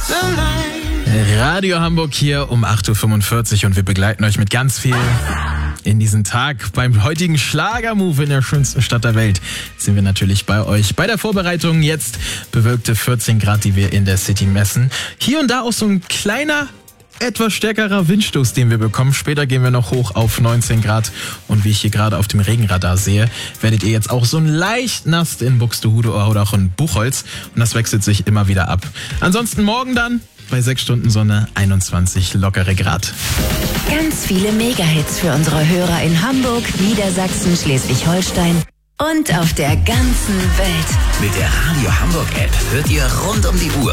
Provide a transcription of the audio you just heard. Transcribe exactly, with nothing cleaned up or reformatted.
Radio Hamburg hier um acht Uhr fünfundvierzig und wir begleiten euch mit ganz viel in diesen Tag. Beim heutigen Schlagermove in der schönsten Stadt der Welt sind wir natürlich bei euch. Bei der Vorbereitung jetzt bewölkte vierzehn Grad, die wir in der City messen. Hier und da auch so ein kleiner, etwas stärkerer Windstoß, den wir bekommen. Später gehen wir noch hoch auf neunzehn Grad. Und wie ich hier gerade auf dem Regenradar sehe, werdet ihr jetzt auch so ein leicht nass in Buxtehude oder auch in Buchholz. Und das wechselt sich immer wieder ab. Ansonsten morgen dann bei sechs Stunden Sonne einundzwanzig lockere Grad. Ganz viele Mega-Hits für unsere Hörer in Hamburg, Niedersachsen, Schleswig-Holstein und auf der ganzen Welt. Mit der Radio Hamburg App hört ihr rund um die Uhr